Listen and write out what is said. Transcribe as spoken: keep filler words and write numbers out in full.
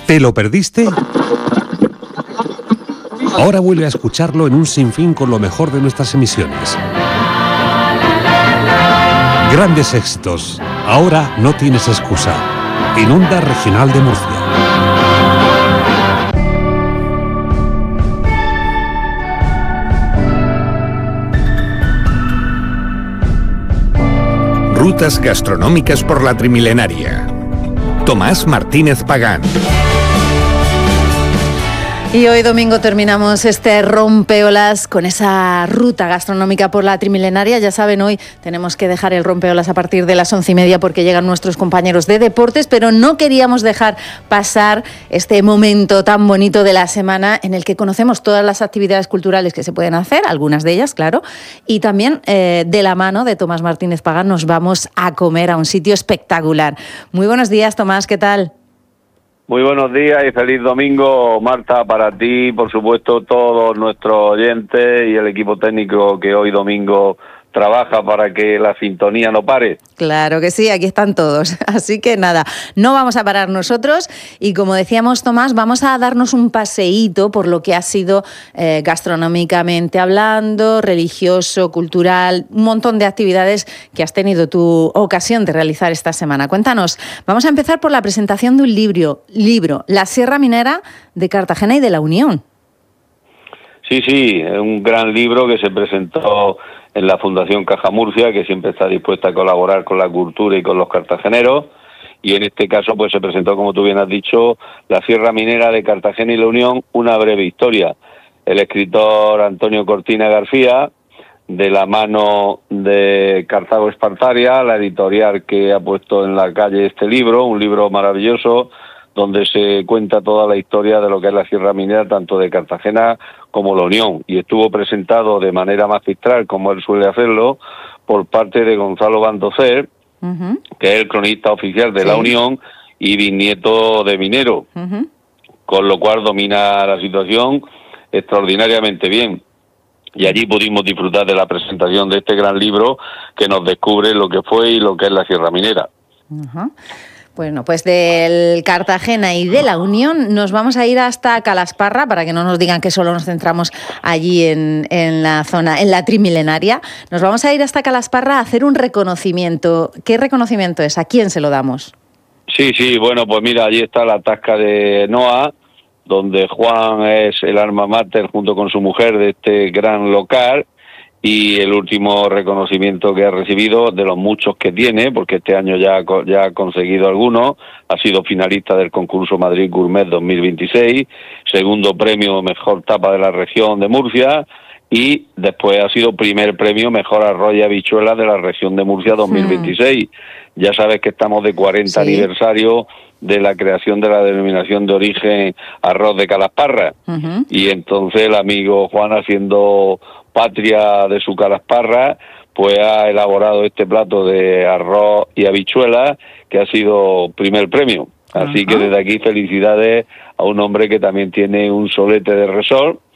¿Te lo perdiste? Ahora vuelve a escucharlo en un sinfín con lo mejor de nuestras emisiones. Grandes éxitos. Ahora no tienes excusa. En Onda Regional de Murcia. Rutas gastronómicas por la Trimilenaria. Tomás Martínez Pagán. Y hoy domingo terminamos este rompeolas con esa ruta gastronómica por la Trimilenaria. Ya saben, hoy tenemos que dejar el rompeolas a partir de las once y media porque llegan nuestros compañeros de deportes, pero no queríamos dejar pasar este momento tan bonito de la semana en el que conocemos todas las actividades culturales que se pueden hacer, algunas de ellas, claro, y también eh, de la mano de Tomás Martínez Pagán nos vamos a comer a un sitio espectacular. Muy buenos días, Tomás, ¿qué tal? Muy buenos días y feliz domingo, Marta, para ti, por supuesto, todos nuestros oyentes y el equipo técnico que hoy domingo trabaja para que la sintonía no pare. Claro que sí, aquí están todos. Así que nada, no vamos a parar nosotros y como decíamos, Tomás, vamos a darnos un paseíto por lo que ha sido eh, gastronómicamente hablando, religioso, cultural, un montón de actividades que has tenido tu ocasión de realizar esta semana. Cuéntanos, vamos a empezar por la presentación de un libro, libro La Sierra Minera de Cartagena y de la Unión. Sí, sí, es un gran libro que se presentó en la Fundación Caja Murcia, que siempre está dispuesta a colaborar con la cultura y con los cartageneros, y en este caso pues se presentó, como tú bien has dicho, La Sierra Minera de Cartagena y la Unión, una breve historia. El escritor Antonio Cortina García, de la mano de Cartago Espartaria, la editorial que ha puesto en la calle este libro, un libro maravilloso, donde se cuenta toda la historia de lo que es la Sierra Minera, tanto de Cartagena como la Unión, y estuvo presentado de manera magistral, como él suele hacerlo, por parte de Gonzalo Bandocer, uh-huh. que es el cronista oficial de sí. la Unión y bisnieto de minero, uh-huh. con lo cual domina la situación extraordinariamente bien. Y allí pudimos disfrutar de la presentación de este gran libro que nos descubre lo que fue y lo que es la Sierra Minera. Uh-huh. Bueno, pues del Cartagena y de la Unión nos vamos a ir hasta Calasparra para que no nos digan que solo nos centramos allí en, en la zona, en la Trimilenaria. Nos vamos a ir hasta Calasparra a hacer un reconocimiento. ¿Qué reconocimiento es? ¿A quién se lo damos? Sí, sí, bueno, pues mira, allí está la tasca de Noa, donde Juan es el alma mater junto con su mujer de este gran local. Y el último reconocimiento que ha recibido, de los muchos que tiene, porque este año ya, ya ha conseguido algunos, ha sido finalista del concurso Madrid Gourmet dos mil veintiséis, segundo premio Mejor Tapa de la Región de Murcia, y después ha sido primer premio Mejor Arroz y Habichuelas de la Región de Murcia dos mil veintiséis. Hmm. Ya sabes que estamos de cuarenta sí. aniversario de la creación de la denominación de origen Arroz de Calasparra, uh-huh. y entonces el amigo Juan, haciendo patria de su Calasparra, pues ha elaborado este plato de arroz y habichuelas que ha sido primer premio. Así uh-huh. que desde aquí felicidades a un hombre que también tiene un solete de resort